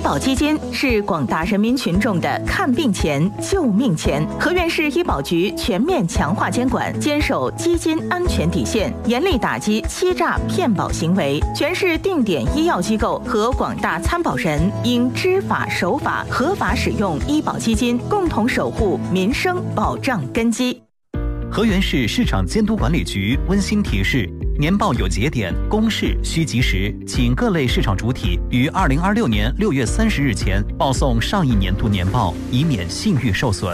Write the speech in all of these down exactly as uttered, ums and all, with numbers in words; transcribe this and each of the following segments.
保基金是广大人民群众的看病钱、救命钱。河源市医保局全面强化监管，坚守基金安全底线，严厉打击欺诈骗保行为。全市定点医药机构和广大参保人应知法守法，合法使用医保基金，共同守护民生保障根基。 河源市市场监督管理局温馨提示：年报有节点，公示需及时，请各类市场主体于二零二六年六月三十日前报送上一年度年报，以免信誉受损。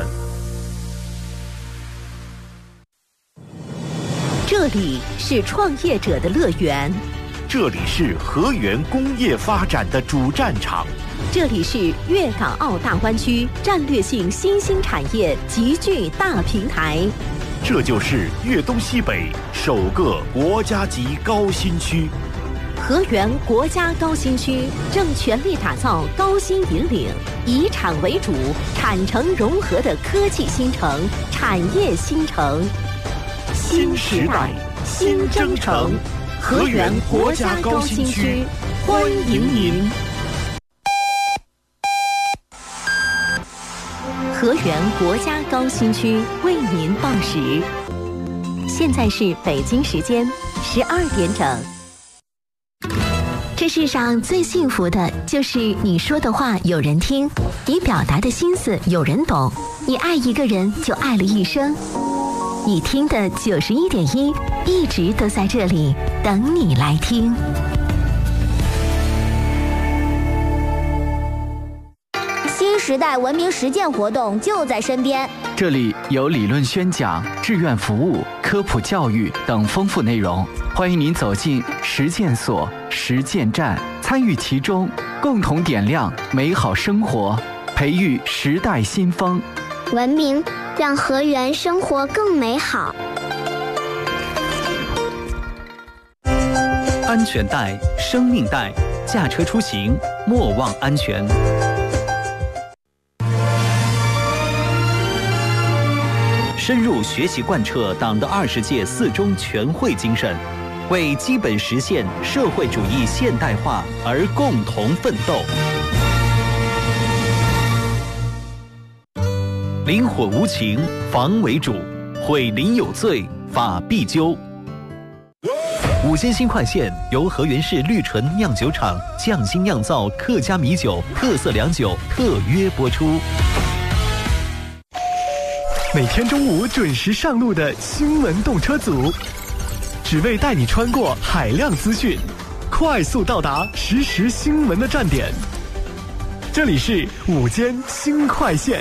这里是创业者的乐园， 这里是河源工业发展的主战场， 这里是粤港澳大湾区战略性新兴产业集聚大平台。 这就是粤东西北首个国家级高新区。 河源国家高新区正全力打造高新引领、以产为主、产城融合的科技新城、产业新城。 新时代，新征程，河源国家高新区，欢迎您。 河源国家高新区为您报时，现在是北京时间十二点整。这世上最幸福的就是你说的话有人听，你表达的心思有人懂，你爱一个人就爱了一生。你听的九十一点一一直都在这里等你来听。 新时代文明实践活动就在身边， 这里有理论宣讲、志愿服务、科普教育等丰富内容，欢迎您走进实践所、实践站，参与其中，共同点亮美好生活，培育时代新风。 文明让河源生活更美好。 安全带、生命带，驾车出行莫忘安全。深入学习贯彻党的二十届四中全会精神，为基本实现社会主义现代化而共同奋斗。林火无情，防为主；毁林有罪，法必究。午间新快线由河源市绿醇酿酒厂匠心酿造客家米酒特色良酒特约播出。 每天中午准时上路的新闻动车组，只为带你穿过海量资讯，快速到达实时新闻的站点。这里是午间新快线。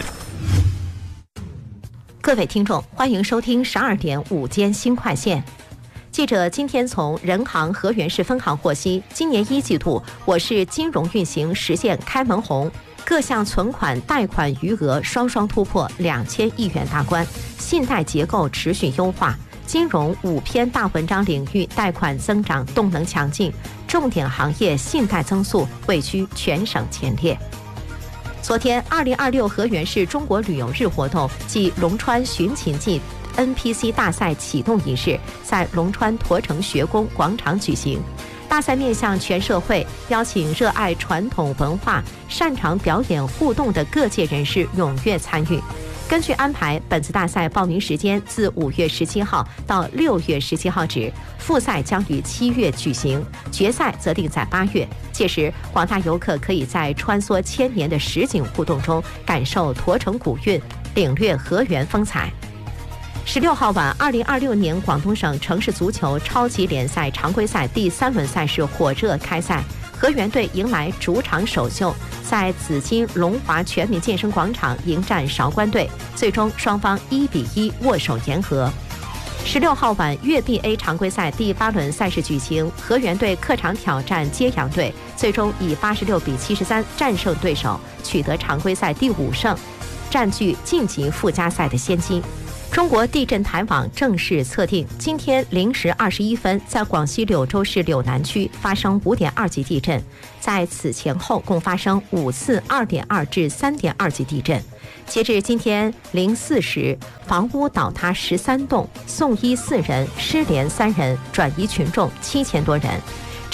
各位听众，欢迎收听十二点午间新快线。记者今天从人行河源市分行获悉，今年一季度我市金融运行实现开门红，各项存款贷款余额双双突破两千亿元大关，信贷结构持续优化，金融五篇大文章领域贷款增长动能强劲，重点行业信贷增速位居全省前列。昨天，二零二六河源市中国旅游日活动暨龙川寻秦记 N P C 大赛启动仪式在龙川驼城学宫广场举行。大赛面向全社会，邀请热爱传统文化、擅长表演互动的各界人士踊跃参与。根据安排，本次大赛报名时间自五月十七号到六月十七号止，复赛将于七月举行，决赛则定在八月。届时，广大游客可以在穿梭千年的实景互动中，感受驼城古韵，领略河源风采。十六号晚，二零二六年广东省城市足球超级联赛常规赛第三轮赛事火热开赛，河源队迎来主场首秀，在紫金龙华全民健身广场迎战韶关队，最终双方一比一握手言和。十六号晚，粤 B A 常规赛第八轮赛事举行，河源队客场挑战揭阳队，最终以八十六比七十三战胜对手，取得常规赛第五胜，占据晋级附加赛的先机。中国地震台网正式测定，今天零时二十一分，在广西柳州市柳南区发生五点二级地震，在此前后共发生五次二点二至三点二级地震。截至今天零四时，房屋倒塌十三栋，送医四人，失联三人，转移群众七千多人。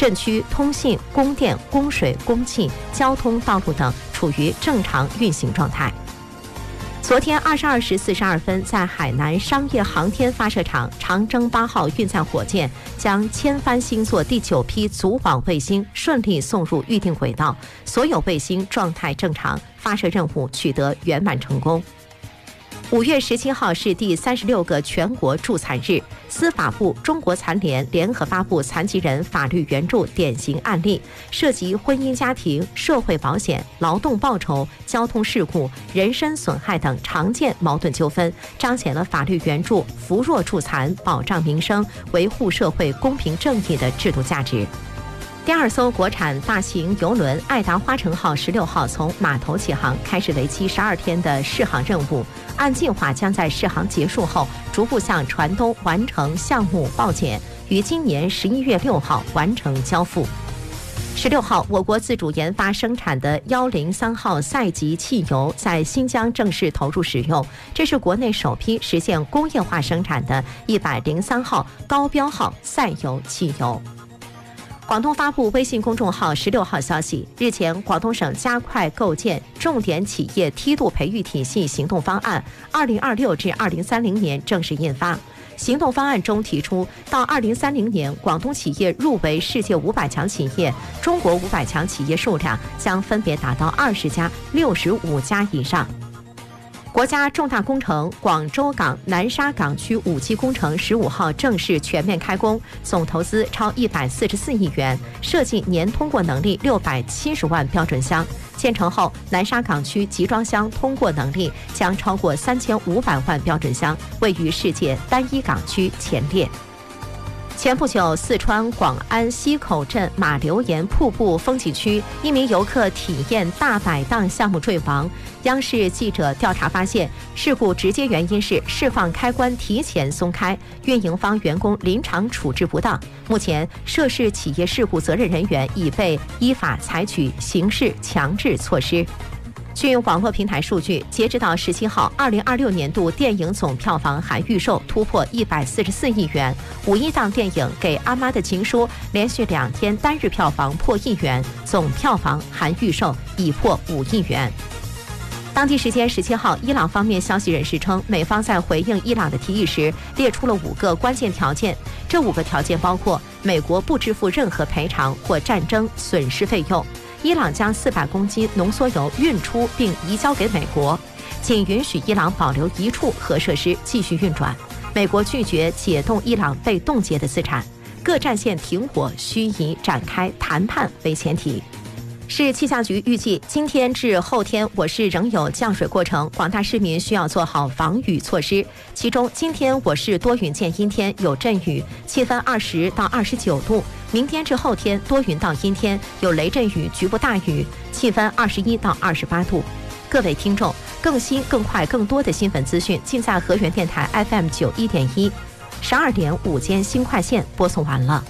镇区通信、供电、供水、供气、交通道路等处于正常运行状态。昨天二十二时四十二分，在海南商业航天发射场长征八号运载火箭将千帆星座第九批组网卫星顺利送入预定轨道，所有卫星状态正常，发射任务取得圆满成功。五月十七号是第三十六个全国助残日，司法部、中国残联联合发布残疾人法律援助典型案例，涉及婚姻家庭、社会保险、劳动报酬、交通事故、人身损害等常见矛盾纠纷，彰显了法律援助扶弱助残、保障民生、维护社会公平正义的制度价值。第二艘国产大型邮轮爱达花城号十六号从码头起航，开始为期十二天的试航任务。按计划将在试航结束后，逐步向船东完成项目报检，于今年十一月六号完成交付。十六号，我国自主研发生产的幺零三号赛级汽油在新疆正式投入使用，这是国内首批实现工业化生产的一百零三号高标号赛油汽油。广东发布微信公众号十六号消息，日前，广东省加快构建重点企业梯度培育体系行动方案二零二六至二零三零年正式印发。行动方案中提出，到二零三零年，广东企业入围世界五百强企业，中国五百强企业数量将分别达到二十家、六十五家以上。国家重大工程广州港南沙港区五期工程十五号正式全面开工，总投资超一百四十四亿元，设计年通过能力六百七十万标准箱。建成后，南沙港区集装箱通过能力将超过三千五百万标准箱，位于世界单一港区前列。前不久，四川广安溪口镇马流岩瀑布风景区一名游客体验大摆荡项目坠亡。央视记者调查发现，事故直接原因是释放开关提前松开，运营方员工临场处置不当。目前，涉事企业事故责任人员已被依法采取刑事强制措施。据网络平台数据，截止到十七号，二零二六年度电影总票房含预售突破一百四十四亿元。五一档电影《给阿妈的情书》连续两天单日票房破亿元，总票房含预售已破五亿元。当地时间十七号，伊朗方面消息人士称，美方在回应伊朗的提议时，列出了五个关键条件。这五个条件包括：美国不支付任何赔偿或战争损失费用；伊朗将四百公斤浓缩铀运出并移交给美国，仅允许伊朗保留一处核设施继续运转；美国拒绝解冻伊朗被冻结的资产；各战线停火需以展开谈判为前提。市气象局预计，今天至后天我市仍有降水过程，广大市民需要做好防雨措施。其中，今天我市多云见阴天，有阵雨，气温二十到二十九度；明天至后天多云到阴天，有雷阵雨，局部大雨，气温二十一到二十八度。各位听众，更新、更快、更多的新闻资讯，尽在河源电台 F M 九一点一。十二点午间新快线播送完了。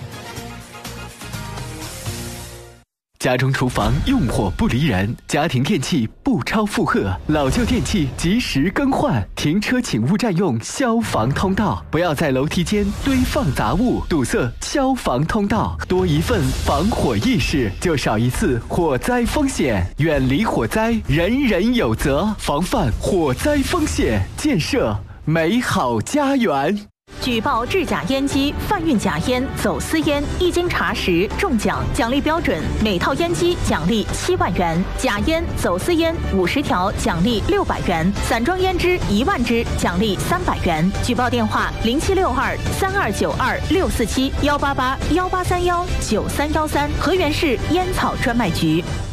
家中厨房用火不离人，家庭电器不超负荷，老旧电器及时更换。停车请勿占用消防通道，不要在楼梯间堆放杂物，堵塞消防通道。多一份防火意识，就少一次火灾风险。远离火灾，人人有责。防范火灾风险，建设美好家园。 举报制假烟机、贩运假烟、走私烟，一经查实中奖，奖励标准：每套烟机奖励七万元；假烟、走私烟五十条奖励六百元；散装烟支一万支奖励三百元。举报电话：零七六二三二九二六四七幺八八幺八三幺九三幺三，河源市烟草专卖局。